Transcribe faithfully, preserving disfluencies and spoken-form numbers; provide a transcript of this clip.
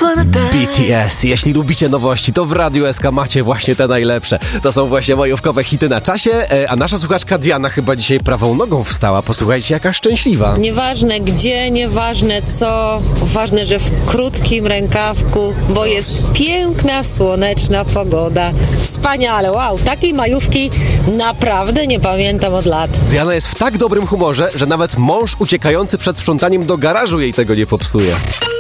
B T S. Jeśli lubicie nowości, to w Radiu S K macie właśnie te najlepsze. To są właśnie majówkowe hity na czasie, a nasza słuchaczka Diana chyba dzisiaj prawą nogą wstała. Posłuchajcie, jaka szczęśliwa. Nieważne gdzie, nieważne co, ważne, że w krótkim rękawku, bo jest piękna, słoneczna pogoda. Wspaniale, wow, takiej majówki naprawdę nie pamiętam od lat. Diana jest w tak dobrym humorze, że nawet mąż uciekający przed sprzątaniem do garażu jej tego nie popsuje.